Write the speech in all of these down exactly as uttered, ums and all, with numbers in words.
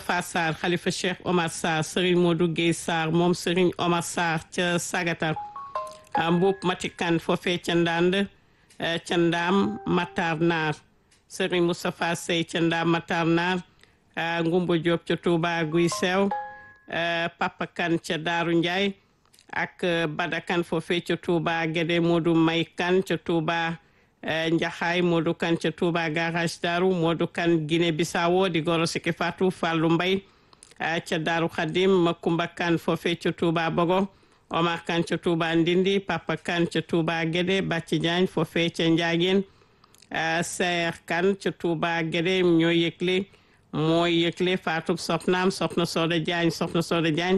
Moustapha Sarr xalifa Cheikh Omar Sarr Serigne Modou Guèye Sarr moom Serigne Omar Sarr ca Sagata Mbuub Matikan foofee ca Ndande ca Ndaam Matar Naar Serigne Moustapha Sey ca Ndaam Matar Naar Ngumba Diop ca Touba Guy Sew Papa Kan ca Daaru Ndiaye ak Bada Kan foofee ca Touba Guédé Modou May Kan ca Touba Njaxaay Modou Kan ca Touba garage Daaru Modou Kan Guinée Bissau di goro siki Fatou Fallou Mbay ca Daaru Khadim Makumba Kan foofee ca Touba Bogo Omar Kan ca Touba Ndindi Papa Kan ca Touba Guédé Bàcci Diagne foofee ca Njaageen Seer Kan ca Touba Guédé ñoo yëgle mooy yëgle Fatou soxnaam soxna Soda Diagne soxna Soda Diagne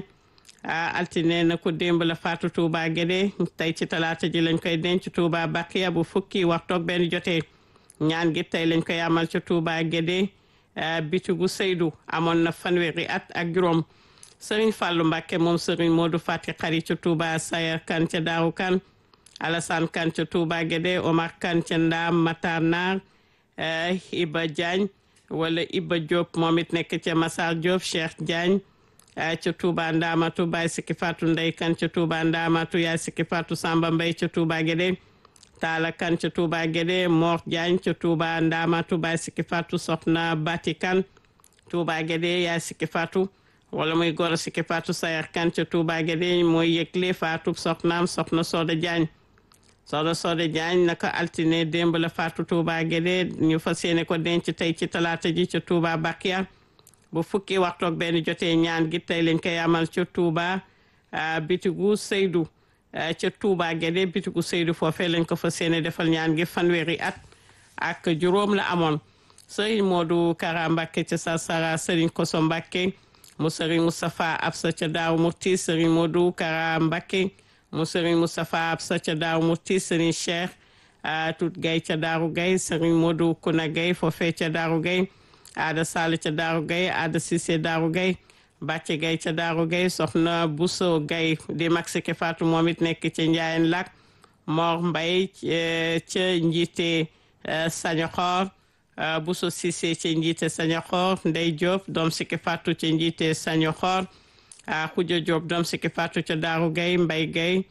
altine na ko démb la Fatou Touba Guédé tey ci talaata ji lañ koy denc Touba Bakiya bu fukki waxtu ak benn jotee ñaan gi tey lañ koy amal ca Touba Guédé bitigu Seydou amoon na fanweeri at ak juróom Serigne Fallou Mbacké moom Serigne Modou Fati Xari ca Touba Sayer Kan ca Daaru Kan Alassane Kan ca Touba Guédé Omar Kan ca Ndaam Matar Naar Iba Diagne wala Iba Diop moom it nekk ca Massar Diop Cheikh Diagne ca Touba Ndamatu Baye Siki Fatou Ndey Kan ca Touba Ndamatu Yaay Siki Fatou Samba Mbay ca Touba Guédé Tala Kan ca Touba Guédé Mor Diagne ca Touba Ndamatu Baye Siki Fatou Soxna Bati Kan Touba Guédé Yaay Siki Fatou wala muy goro Siki Fatou Sayer Kan ca Touba Guédé mooy yëgle Fatou soxnaam Soxna Soda Diagne Soda Soda Diagne naka altine démb la Fatou Touba Guédé ñu fas yéene ko denc tey ci talaata ji ca Touba Bakiya bu fukki waxtu ak benn jotee ñaan gi tey lañ koy amal ca Touba bitigu Seydou ca Touba Guédé bitigu Seydou foofee lañ ko fas yéene defal ñaan gi fanweeri at ak juróom la amoon Serigne Modou Kara Mbacké ca Sarsara Serigne Koso Mbacké mu Serigne Moustapha Absa ca Daaru Murti Serigne Modou Kara Mbacké mu Serigne Moustapha Absa ca Daaru Murti Serigne Cheikh Tout Gay ca Daaru Gay Serigne Modou Kuna Gay foofee ca Daaru Gay Ada Sall ca Daaru Gay Ada Cissé Daaru Gay Bàcce Gay ca Daaru Gay Soxna Bousso Gay di mag Siki Fatou moom it nekk ca Njaayen Lak Mor Mbay ca njiite Sañoxor Bousso Cissé ca njiite Sañoxor Ndey Diop doom Siki Fatou ca njiite Sañoxor Xuja Diop doom Siki Fatou ca Daaru Gay Mbay Gay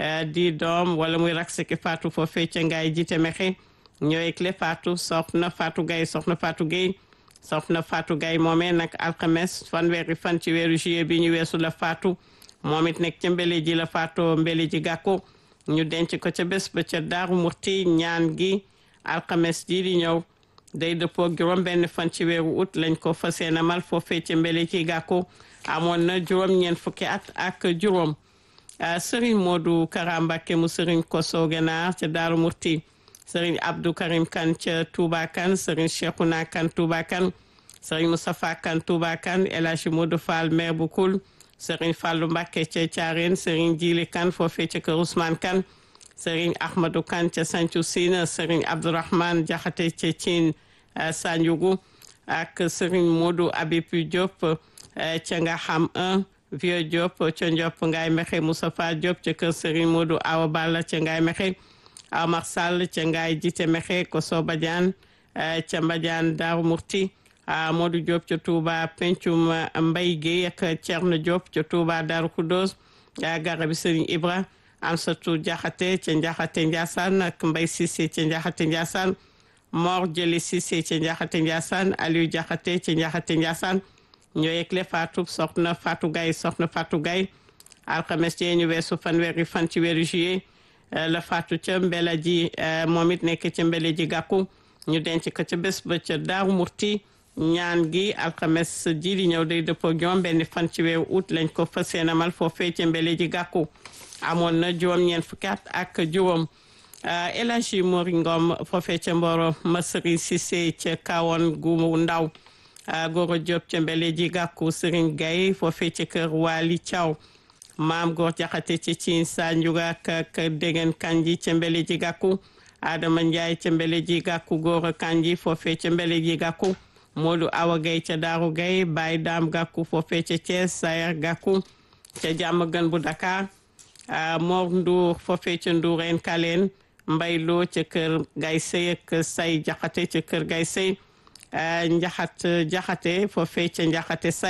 di doom wala muy rak Siki Fatou foofee ca Ngaay jiite mexe ñooy clé Fatou soxna Fatou Gay soxna Fatou Gay soxna Fatou Gay moomee nag alxames fanweeri fan ci weeru juillet bi ñu weesu la Fatou moom it nekk ca mbele ji la Fatou mbele ji gàkku ñu denc ko ca bés ba ca Daaru Murti ñaan gi alxames ji di ñëw day dëppoo juróom benn fan ci weeru août lañ ko fas yéene amal foofee ca mbele ji gàkku amoon na juróom ñeent fukki at ak juróom Serigne Modou Kara Mbacké mu Serigne Koso Ganaar ca Daaru Murti Serigne Abdou Karim Kan ca Touba Kan Serigne Cheikhouna Kan Touba Kan Serigne Moustapha Kan Touba Kan El Hadji Modou Fall maire bu Kul Serigne Fallou Mbacké ca Thiarène Serigne Djili Kan foofee ca Kër Ousmane Kan Serigne Ahmadou Kan ca Santhiou Sine Serigne Abdourahmane Diakhaté ca Thine Sandiougu ak Serigne Modou Habib Diop ca nga xam un Vieux Diop ca Ndiop Ngaye Mexe Moustapha Diop ca kër Serigne Modou Awa Balla ca Ngaye Mexe Amar Sall ca Ngaye Jité Mexe Koso Badiane ca Mbadiane Daaru Murti Modou Diop ca Touba Pencum Mbaye Guèye ak Thierno Diop ca Touba Daaru Khoudoss garabi Serigne Ibra Amsatou Diakhaté ca Ndiakhaté Ndiassane ak Mbaye Cissé ca Ndiakhaté Ndiassane Mor Jëli Cissé ca Ndiakhaté Ndiassane Aliou Diakhaté ca Ndiakhaté Ndiassane ñoo yëgle Fatou soxna Fatou Gaye soxna Fatou Gaye alxames jee ñu weesu fanweeri fan ci weeru juillet la Fatou ca mbela ji moom it nekk ca mbele ji gàkku ñu denc ko ca bés ba ca Daaru Murti ñaan gi alxames ji di ñëw day dëppoo juróom benn fan ci weeru août lañ ko fas yéene amal foofee ca mbele ji gàkku amoon na juróom ñeent fukki at ak juróom El Hadji Mori Ngom foofee ca Mboro Masri Cissé ca Kawoon gu ndaw Goro Diop ca mbele ji gàkku Serigne Gaye foofee ca kër Wali Thiaw Maam Góor Jaxate ca Cin Sanjuga ak Degen Kanji ca mbele ji gàkku Adama Ndiaye ca mbele ji gàkku Goro Kanji foofee ca mbele ji gàkku Modou Awa Gaye ca Daaru Gaye Baye Dam gàkku foofee ca Thiès Sayer gàkku ca Diamaguène bu Dakar Mor Ndour foofee ca Ndourène Kaleen Mbay Lo ca kër Gay Sey ak Say Jaxate ca kër Gay Sey Njaxat Jaxate foofee ca Njaxate Say